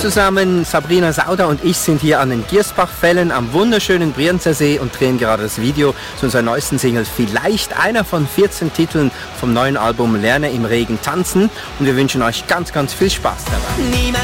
zusammen, Sabrina Sauter und ich sind hier an den Giersbachfällen am wunderschönen Brienzer See und drehen gerade das Video zu unserer neuesten Single, vielleicht einer von 14 Titeln vom neuen Album Lerne im Regen tanzen, und wir wünschen euch ganz, ganz viel Spaß dabei. Niemand